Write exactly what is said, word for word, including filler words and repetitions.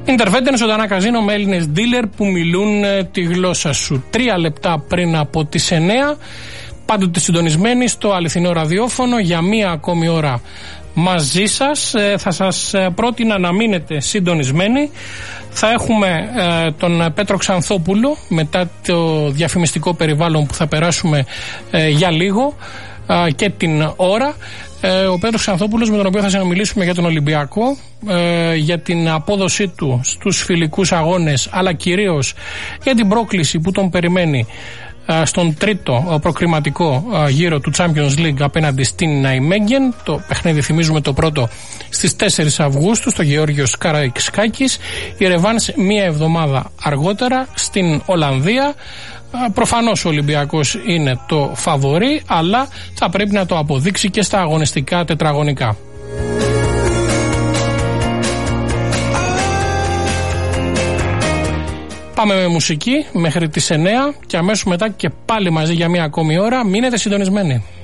Interventen ζωντανά καζίνο με Έλληνες dealer που μιλούν τη γλώσσα σου. Τρία λεπτά πριν από τις εννέα, πάντοτε συντονισμένοι στο αληθινό ραδιόφωνο για μία ακόμη ώρα μαζί σας. Θα σας πρότεινα να μείνετε συντονισμένοι. Θα έχουμε ε, τον Πέτρο Ξανθόπουλο μετά το διαφημιστικό περιβάλλον που θα περάσουμε ε, για λίγο ε, και την ώρα. Ε, ο Πέτρος Ξανθόπουλος, με τον οποίο θα συνομιλήσουμε για τον Ολυμπιακό, ε, για την απόδοσή του στους φιλικούς αγώνες, αλλά κυρίως για την πρόκληση που τον περιμένει ε, στον τρίτο προκριματικό ε, γύρο του Champions League απέναντι στην Ναϊμέγγεν. Το παιχνίδι, θυμίζουμε, το πρώτο στις τέσσερις Αυγούστου στο Γεώργιος Καραϊσκάκης. Η ρεβάνς μία εβδομάδα αργότερα στην Ολλανδία. Προφανώς ο Ολυμπιακός είναι το φαβορί, αλλά θα πρέπει να το αποδείξει και στα αγωνιστικά τετραγωνικά. Πάμε με μουσική μέχρι τις εννέα και αμέσως μετά και πάλι μαζί για μία ακόμη ώρα. Μείνετε συντονισμένοι.